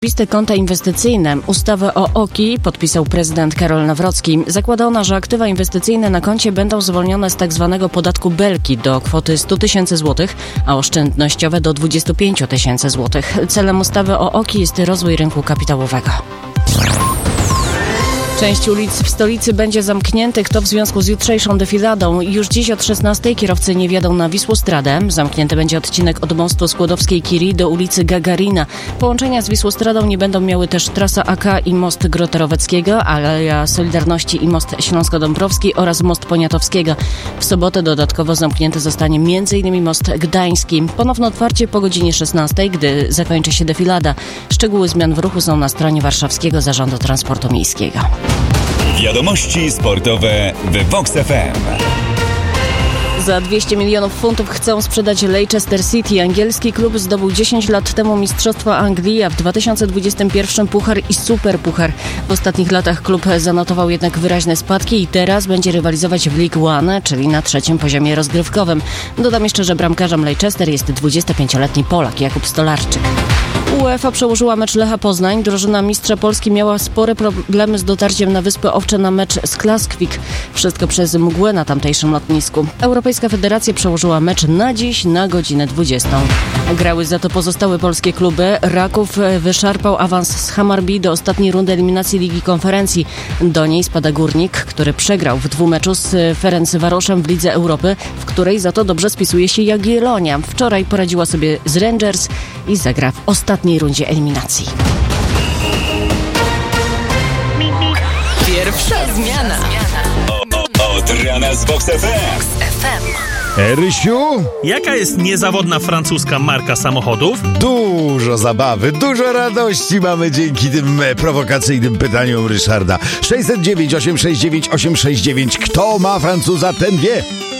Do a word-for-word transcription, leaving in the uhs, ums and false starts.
Osobiste konta inwestycyjne. Ustawę o O K I podpisał prezydent Karol Nawrocki. Zakłada ona, że aktywa inwestycyjne na koncie będą zwolnione z tzw. podatku Belki do kwoty sto tysięcy złotych, a oszczędnościowe do dwadzieścia pięć tysięcy złotych. Celem ustawy o O K I jest rozwój rynku kapitałowego. Część ulic w stolicy będzie zamkniętych, to w związku z jutrzejszą defiladą. Już dziś od szesnastej kierowcy nie wjadą na Wisłostradę. Zamknięty będzie odcinek od mostu Skłodowskiej-Curie do ulicy Gagarina. Połączenia z Wisłostradą nie będą miały też trasa A K i most Grota-Roweckiego, Aleja Solidarności i most Śląsko-Dąbrowski oraz most Poniatowskiego. W sobotę dodatkowo zamknięty zostanie m.in. most Gdański. Ponowne otwarcie po godzinie szesnastej, gdy zakończy się defilada. Szczegóły zmian w ruchu są na stronie Warszawskiego Zarządu Transportu Miejskiego. Wiadomości sportowe w Vox F M. Za dwieście milionów funtów chcą sprzedać Leicester City. Angielski klub zdobył dziesięć lat temu Mistrzostwa Anglii, a w dwa tysiące dwudziestym pierwszym puchar i superpuchar. W ostatnich latach klub zanotował jednak wyraźne spadki i teraz będzie rywalizować w League One, czyli na trzecim poziomie rozgrywkowym. Dodam jeszcze, że bramkarzem Leicester jest dwudziestopięcioletni Polak Jakub Stolarczyk. UEFA przełożyła mecz Lecha Poznań. Drużyna mistrza Polski miała spore problemy z dotarciem na Wyspy Owcze na mecz z Klaskwik. Wszystko przez mgłę na tamtejszym lotnisku. Europejska Federacja przełożyła mecz na dziś na godzinę dwudziestą. Grały za to pozostałe polskie kluby. Raków wyszarpał awans z Hammarby do ostatniej rundy eliminacji Ligi Konferencji. Do niej spada Górnik, który przegrał w dwumeczu z Ferencvaroszem w Lidze Europy, w której za to dobrze spisuje się Jagiellonia. Wczoraj poradziła sobie z Rangers i zagra w ostatniej rundzie eliminacji. Pierwsza zmiana. O, o, od rana z Vox F M. Rysiu? Jaka jest niezawodna francuska marka samochodów? Dużo zabawy, dużo radości mamy dzięki tym e, prowokacyjnym pytaniom Ryszarda. sześćset dziewięć, osiemset sześćdziesiąt dziewięć, osiemset sześćdziesiąt dziewięć. Kto ma Francuza, ten wie.